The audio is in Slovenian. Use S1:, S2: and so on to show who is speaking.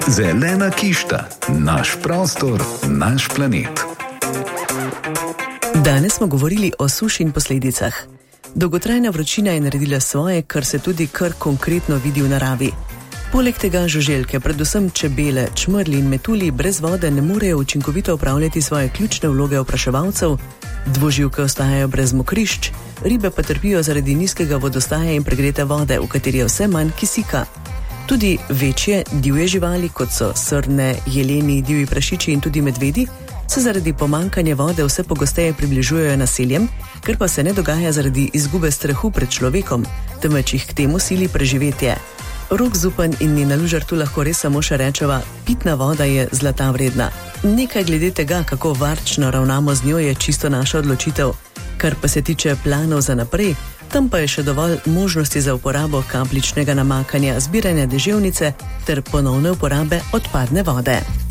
S1: Zelena kišta, naš prostor, naš planet.
S2: Danes smo govorili o suši in posledicah. Dolgotrajna vročina je naredila svoje, kar se tudi kar konkretno vidi v naravi. Poleg tega žuželke, predvsem čebele, čmrli in metulji brez vode ne morejo učinkovito opravljati svoje ključne vloge opraševalcev, dvoživke ostajajo brez mokrišč, ribe pa trpijo zaradi nizkega vodostaja in pregrete vode, v kateri je vse manj kisika. Tudi večje divje živali, kot so srne, jeleni, divji prašiči in tudi medvedi, se zaradi pomanjkanja vode vse pogosteje približujejo naseljem, kar pa se ne dogaja zaradi izgube strahu pred človekom, temveč jih k temu sili preživetje. Rok Zupan in Nina Lužar tu lahko res samo še rečeva, pitna voda je zlata vredna. Nekaj glede tega, kako varčno ravnamo z njo, je čisto naša odločitev. Kar pa se tiče planov za naprej, tam pa je še dovolj možnosti za uporabo kapljičnega namakanja, zbiranja deževnice ter ponovne uporabe odpadne vode.